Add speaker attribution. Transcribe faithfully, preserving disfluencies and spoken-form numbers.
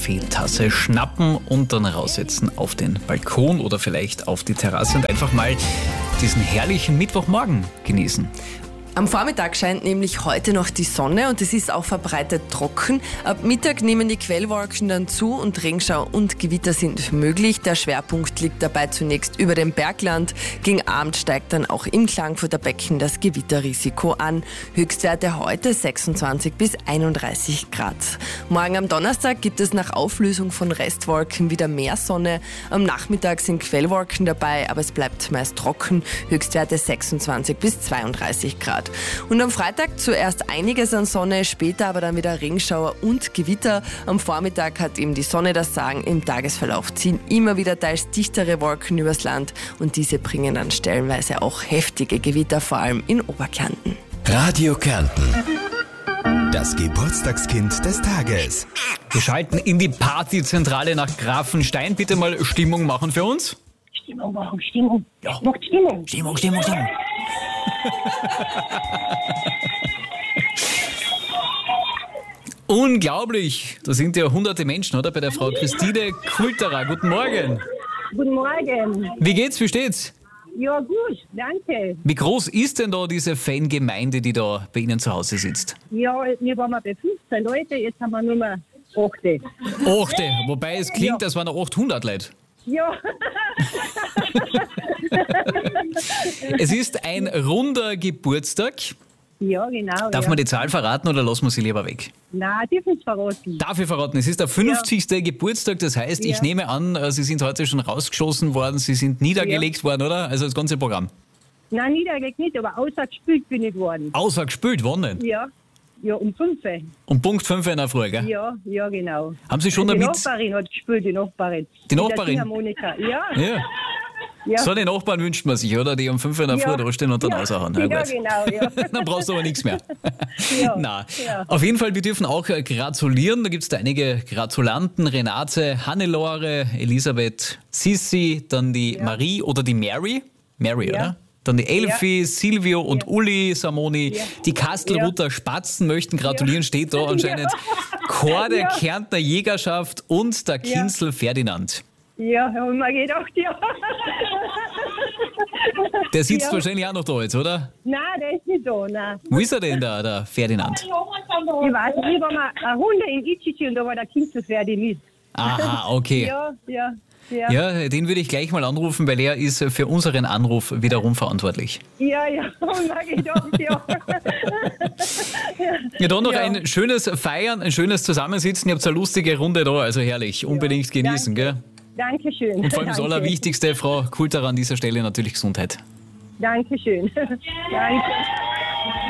Speaker 1: Kaffeetasse schnappen und dann raussetzen auf den Balkon oder vielleicht auf die Terrasse und einfach mal diesen herrlichen Mittwochmorgen genießen.
Speaker 2: Am Vormittag scheint nämlich heute noch die Sonne und es ist auch verbreitet trocken. Ab Mittag nehmen die Quellwolken dann zu und Regenschau und Gewitter sind möglich. Der Schwerpunkt liegt dabei zunächst über dem Bergland. Gegen Abend steigt dann auch im Klagenfurter Becken das Gewitterrisiko an. Höchstwerte heute sechsundzwanzig bis einunddreißig Grad. Morgen am Donnerstag gibt es nach Auflösung von Restwolken wieder mehr Sonne. Am Nachmittag sind Quellwolken dabei, aber es bleibt meist trocken. Höchstwerte sechsundzwanzig bis zweiunddreißig Grad. Und am Freitag zuerst einiges an Sonne, später aber dann wieder Regenschauer und Gewitter. Am Vormittag hat eben die Sonne das Sagen. Im Tagesverlauf ziehen immer wieder teils dichtere Wolken übers Land und diese bringen dann stellenweise auch heftige Gewitter, vor allem in Oberkärnten.
Speaker 3: Radio Kärnten. Das Geburtstagskind des Tages.
Speaker 1: Wir schalten in die Partyzentrale nach Grafenstein. Bitte mal Stimmung machen für uns.
Speaker 4: Stimmung machen, Stimmung.
Speaker 1: Ja.
Speaker 4: Macht Stimmung.
Speaker 1: Stimmung, Stimmung, Stimmung. Unglaublich, da sind ja hunderte Menschen, oder? Bei der Frau Christine Kulterer. Guten Morgen.
Speaker 4: Guten Morgen.
Speaker 1: Wie geht's, wie steht's?
Speaker 4: Ja, gut, danke.
Speaker 1: Wie groß ist denn da diese Fangemeinde, die da bei Ihnen zu Hause sitzt?
Speaker 4: Ja, wir waren mal bei fünfzehn Leute, jetzt haben wir nur mal acht.
Speaker 1: Achte, wobei es klingt, als waren noch achthundert Leute.
Speaker 4: Ja.
Speaker 1: Es ist ein runder Geburtstag.
Speaker 4: Ja, genau.
Speaker 1: Darf
Speaker 4: ja.
Speaker 1: man die Zahl verraten oder lassen wir sie lieber weg?
Speaker 4: Nein, dürfen es verraten.
Speaker 1: Darf ich verraten, es ist der fünfzigste Geburtstag, das heißt,
Speaker 4: Ja.
Speaker 1: ich nehme an, Sie sind heute schon rausgeschossen worden, Sie sind niedergelegt worden, oder? Also das ganze Programm.
Speaker 4: Nein, niedergelegt nicht, aber ausgespielt bin ich worden.
Speaker 1: Außer gespielt, wann denn?
Speaker 4: Ja, ja, um fünf.
Speaker 1: Um Punkt fünf in der Früh, gell?
Speaker 4: Ja, ja, genau.
Speaker 1: Haben Sie schon
Speaker 4: die
Speaker 1: damit...
Speaker 4: Nachbarin hat gespielt, die Nachbarin.
Speaker 1: Die
Speaker 4: Mit
Speaker 1: Nachbarin?
Speaker 4: Der Monika. Ja,
Speaker 1: Ja.
Speaker 4: ja.
Speaker 1: So eine Nachbarn wünscht man sich, oder? Die um fünf in der Früh
Speaker 4: Ja.
Speaker 1: da stehen und dann
Speaker 4: Ja.
Speaker 1: raushauen.
Speaker 4: Ja,
Speaker 1: gut.
Speaker 4: genau, ja.
Speaker 1: Dann brauchst du aber nichts mehr.
Speaker 4: Ja.
Speaker 1: Na,
Speaker 4: Ja.
Speaker 1: auf jeden Fall, wir dürfen auch äh, gratulieren. Da gibt es da einige Gratulanten. Renate, Hannelore, Elisabeth, Sissi, dann die
Speaker 4: Ja.
Speaker 1: Marie oder die Mary. Mary,
Speaker 4: Ja.
Speaker 1: oder? Dann die Elfi,
Speaker 4: Ja.
Speaker 1: Silvio und
Speaker 4: Ja.
Speaker 1: Uli Samoni.
Speaker 4: Ja.
Speaker 1: Die Kastelruther Spatzen möchten gratulieren, steht da anscheinend.
Speaker 4: Ja.
Speaker 1: Chor der
Speaker 4: Ja.
Speaker 1: Kärntner Jägerschaft und der Kinzel Ferdinand.
Speaker 4: Ja, haben wir gedacht, ja.
Speaker 1: Der sitzt
Speaker 4: Ja.
Speaker 1: wahrscheinlich auch noch da jetzt, oder?
Speaker 4: Nein, der ist nicht da, nein.
Speaker 1: Wo ist er denn da, der Ferdinand?
Speaker 4: Ich weiß nicht, ich war mal eine Runde in Itchichi und da war der Kinzelferdi mit.
Speaker 1: Aha, okay.
Speaker 4: Ja, ja, ja.
Speaker 1: Ja, den würde ich gleich mal anrufen, weil er ist für unseren Anruf wiederum verantwortlich.
Speaker 4: Ja, ja, haben wir gedacht, ja.
Speaker 1: Ja, dann noch
Speaker 4: Ja.
Speaker 1: ein schönes Feiern, ein schönes Zusammensitzen. Ihr habt so eine lustige Runde da, also herrlich. Unbedingt genießen,
Speaker 4: danke.
Speaker 1: gell?
Speaker 4: Dankeschön.
Speaker 1: Und vor allem das
Speaker 4: Danke.
Speaker 1: Allerwichtigste, Frau Kulterer, an dieser Stelle natürlich Gesundheit.
Speaker 4: Dankeschön. Danke.